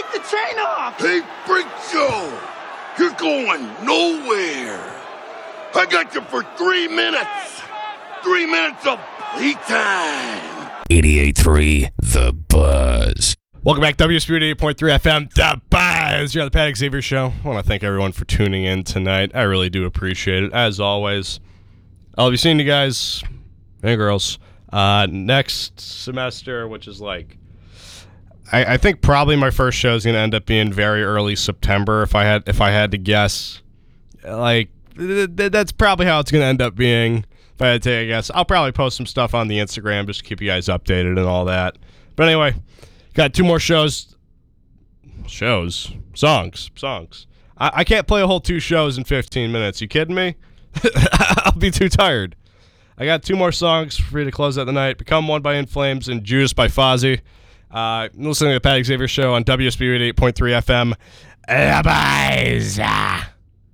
the train off! Hey, Freak Show! You're going nowhere! I got you for 3 minutes! 3 minutes of playtime! 88.3 The Buzz. Welcome back, WSB 88.3 FM, The Buzz. You're on the Pat Xavier Show. I want to thank everyone for tuning in tonight. I really do appreciate it, as always. I'll be seeing you guys and girls next semester, which is like, I think probably my first show is going to end up being very early September. If I had to guess, like that's probably how it's going to end up being. If I had to take a guess, I'll probably post some stuff on the Instagram just to keep you guys updated and all that. But anyway, got 2 more songs. I can't play a whole 2 shows in 15 minutes. You kidding me? I'll be too tired. I got 2 more songs for you to close out the night. Become One by In Flames and Judas by Fozzy. Listening to the Pat Xavier Show on WSB 88.3 FM. The Buzz.